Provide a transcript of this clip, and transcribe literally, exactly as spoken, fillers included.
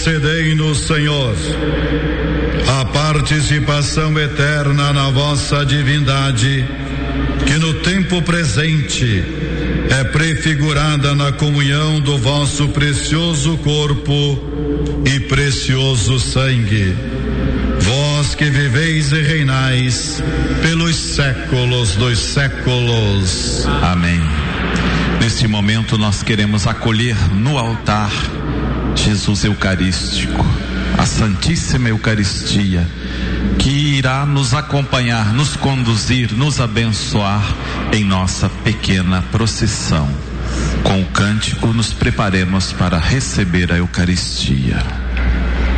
concedei-nos, Senhor, a participação eterna na vossa divindade, que no tempo presente é prefigurada na comunhão do vosso precioso corpo e precioso sangue. Vós que viveis e reinais pelos séculos dos séculos. Amém. Neste momento nós queremos acolher no altar Jesus Eucarístico, a Santíssima Eucaristia, que irá nos acompanhar, nos conduzir, nos abençoar em nossa pequena procissão. Com o cântico nos preparemos para receber a Eucaristia.